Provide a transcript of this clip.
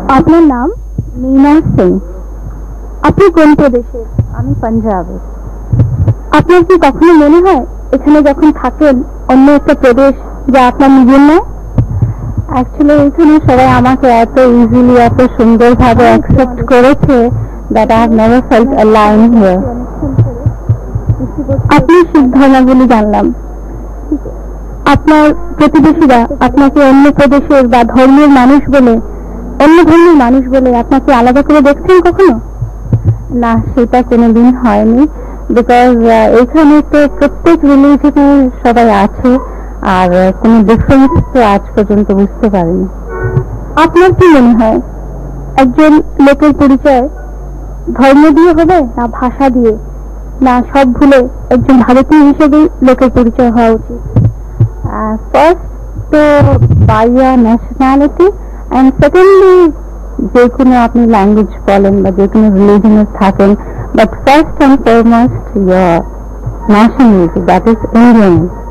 আপনার নাম? मीना सिंह। আপনি কোন প্রদেশের? আমি পাঞ্জাবের। আপনার কি কখনো মনে হয় এখানে যখন থাকেন অন্য একটা প্রদেশ যা আপনার নিজের নয়? অ্যাকচুয়ালি এখানে সবাই আমাকে এত ইজিলি এত সুন্দরভাবে অ্যাকসেপ্ট করেছে that I have never felt aligned here. আপনি শিখ ধর্মাবলী জানলাম, আপনার প্রতিবেশীরা আপনাকে অন্য প্রদেশের বা ধর্মের মানুষ বলে অন্য ধর্মের মানুষ বলে আপনাকে আলাদা করে দেখছেন কখনো? না, সেটা কোনোদিন হয়নি, বিকজ এখানে তো প্রত্যেক রিলিজিয়নের সবাই আছে আর কোনো ডিফারেন্স তো আজ পর্যন্ত বুঝতে পারিনি। আপনার কি মনে হয় একজন লোকের পরিচয় ধর্ম দিয়ে হবে না ভাষা দিয়ে, না সব ভুলে একজন ভারতীয় হিসেবেই লোকের পরিচয় হওয়া উচিত? ফার্স্ট তো বাই ন্যাশনালিটি অ্যান্ড সেকেন্ডলি যে কোনো আপনি ল্যাঙ্গুয়েজ বলেন বা যে কোনো রিলিজনে থাকেন, but first and foremost year nationality, that is Indian.